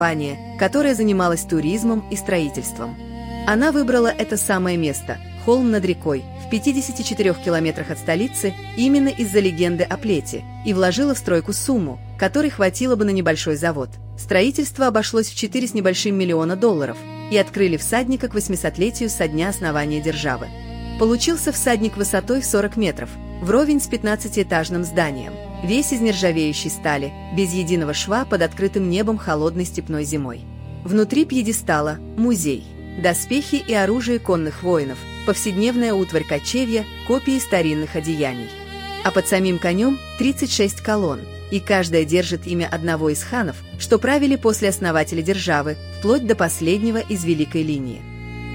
компания, которая занималась туризмом и строительством. Она выбрала это самое место – холм над рекой, в 54 километрах от столицы, именно из-за легенды о плете, и вложила в стройку сумму, которой хватило бы на небольшой завод. Строительство обошлось в 4 с небольшим миллиона долларов, и открыли всадника к 800-летию со дня основания державы. Получился всадник высотой в 40 метров, вровень с 15-этажным зданием, весь из нержавеющей стали, без единого шва под открытым небом холодной степной зимой. Внутри пьедестала – музей. Доспехи и оружие конных воинов, повседневная утварь кочевья, копии старинных одеяний. А под самим конем 36 колонн, и каждая держит имя одного из ханов, что правили после основателя державы, вплоть до последнего из Великой линии.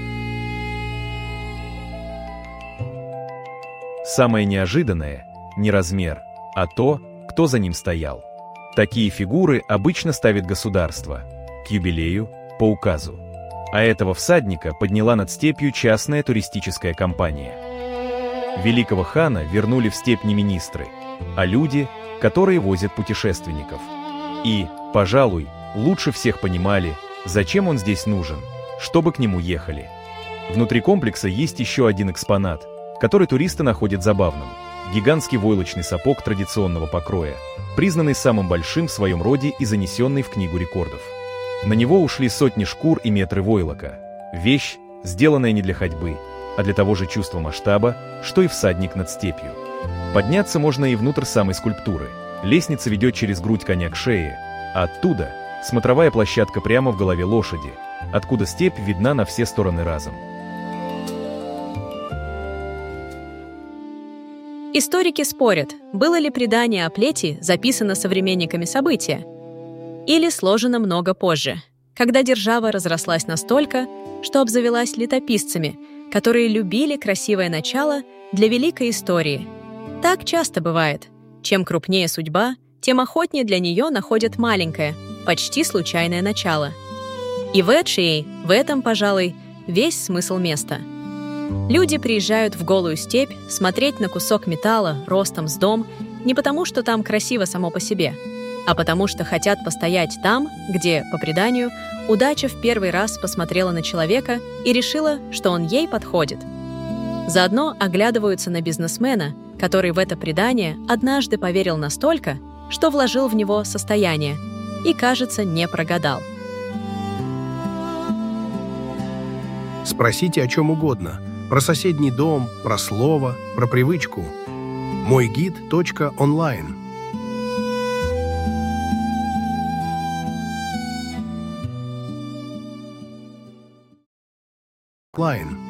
Самое неожиданное – не размер, а то, кто за ним стоял. Такие фигуры обычно ставит государство, к юбилею, по указу. А этого всадника подняла над степью частная туристическая компания. Великого хана вернули в степь не министры, а люди, которые возят путешественников. И, пожалуй, лучше всех понимали, зачем он здесь нужен, чтобы к нему ехали. Внутри комплекса есть еще один экспонат, который туристы находят забавным. Гигантский войлочный сапог традиционного покроя, признанный самым большим в своем роде и занесенный в Книгу рекордов. На него ушли сотни шкур и метры войлока. Вещь, сделанная не для ходьбы, а для того же чувства масштаба, что и всадник над степью. Подняться можно и внутрь самой скульптуры. Лестница ведет через грудь коня к шее, а оттуда смотровая площадка прямо в голове лошади, откуда степь видна на все стороны разом. Историки спорят, было ли предание о плети записано современниками события, или сложено много позже, когда держава разрослась настолько, что обзавелась летописцами, которые любили красивое начало для великой истории. Так часто бывает. Чем крупнее судьба, тем охотнее для нее находят маленькое, почти случайное начало. И в Эдшией, в этом, пожалуй, весь смысл места. Люди приезжают в голую степь смотреть на кусок металла ростом с дом не потому, что там красиво само по себе, а потому что хотят постоять там, где, по преданию, удача в первый раз посмотрела на человека и решила, что он ей подходит. Заодно оглядываются на бизнесмена, который в это предание однажды поверил настолько, что вложил в него состояние и, кажется, не прогадал. Спросите о чем угодно. Про соседний дом, про слово, про привычку. Мойгид.онлайн. Line.